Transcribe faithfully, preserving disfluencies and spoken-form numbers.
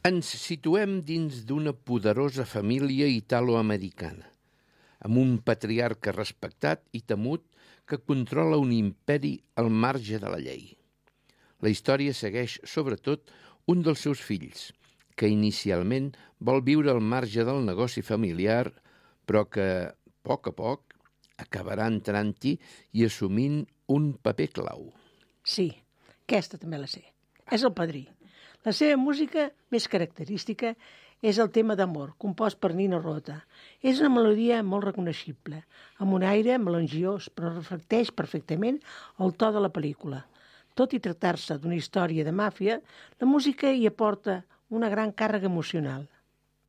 Ens situem dins d'una poderosa família italoamericana, amb un patriarca respectat i temut que controla un imperi al marge de la llei. La història segueix, sobretot, un dels seus fills, que inicialment vol viure al marge del negoci familiar, però que, a poc a poc, acabarà entrant-hi i assumint un paper clau. Sí, aquesta també la sé. És el Padrí. La seva música més característica és el tema d'amor, compost per Nino Rota. És una melodia molt reconeixible, amb un aire melangiós, però reflecteix perfectament el to de la pel·lícula. Tot i tractar-se d'una història de màfia, la música hi aporta una gran càrrega emocional.